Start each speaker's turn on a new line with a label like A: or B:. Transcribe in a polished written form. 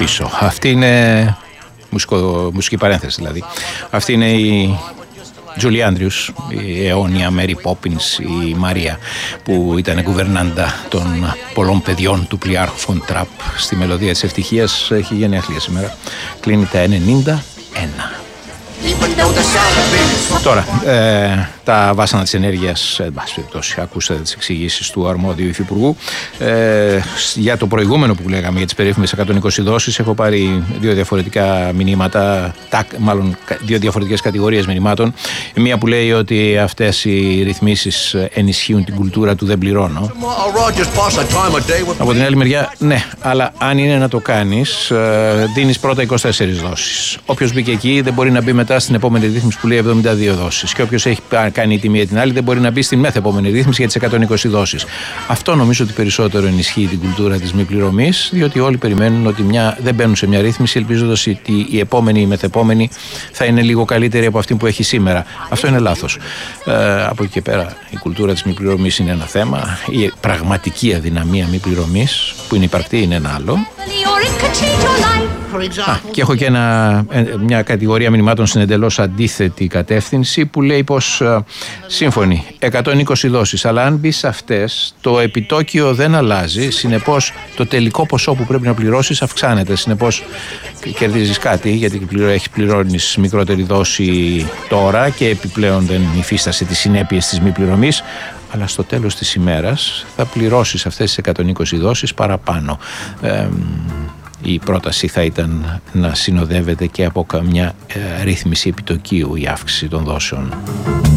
A: πίσω. Αυτή είναι μουσική παρένθεση δηλαδή. Αυτή είναι η Τζούλι Άντριους, η αιώνια Μέρι Πόπινς, η Μαρία που ήταν γκουβερνάντα των πολλών παιδιών του πλοιάρχου Φον Τραπ στη μελωδία της ευτυχίας. Έχει γενέθλια σήμερα, κλείνει τα 91. Τώρα, τα βάσανα της ενέργειας, ακούσατε τις εξηγήσεις του αρμόδιου υφυπουργού. Για το προηγούμενο που λέγαμε, για τις περίφημες 120 δόσεις, έχω πάρει δύο διαφορετικά μηνύματα, μάλλον δύο διαφορετικές κατηγορίες μηνυμάτων. Μία που λέει ότι αυτές οι ρυθμίσεις ενισχύουν την κουλτούρα του δεν πληρώνω. Από την άλλη μεριά, ναι, αλλά αν είναι να το κάνεις, δίνεις πρώτα 24 δόσεις. Όποιος μπήκε εκεί δεν μπορεί να μπει μετά στην επόμενη ρύθμιση που λέει 72 δόσεις. Και όποιος έχει κάνει τη μία την άλλη δεν μπορεί να μπει στην μεθεπόμενη ρύθμιση για τις 120 δόσεις. Αυτό νομίζω ότι περισσότερο ενισχύει την κουλτούρα της μη πληρωμής, διότι όλοι περιμένουν ότι δεν μπαίνουν σε μια ρύθμιση ελπίζοντας ότι η επόμενη ή η μεθεπόμενη θα είναι λίγο καλύτερη από αυτή που έχει σήμερα. Αυτό είναι λάθος. Από εκεί και πέρα η κουλτούρα της μη πληρωμής είναι ένα θέμα. Η πραγματική αδυναμία μη πληρωμής, που είναι υπαρκτή, είναι ένα άλλο. Και έχω και μια κατηγορία μηνυμάτων στην εντελώς αντίθετη κατεύθυνση που λέει πως σύμφωνοι 120 δόσεις, αλλά αν μπει σε αυτές το επιτόκιο δεν αλλάζει, συνεπώς το τελικό ποσό που πρέπει να πληρώσεις αυξάνεται, συνεπώς κερδίζεις κάτι γιατί πληρώνεις μικρότερη δόση τώρα και επιπλέον δεν υφίστασε τις συνέπειες της μη πληρωμής, αλλά στο τέλος της ημέρας θα πληρώσεις αυτές τις 120 δόσεις παραπάνω. Η πρόταση θα ήταν να συνοδεύεται και από καμιά ρύθμιση επιτοκίου η αύξηση των δόσεων.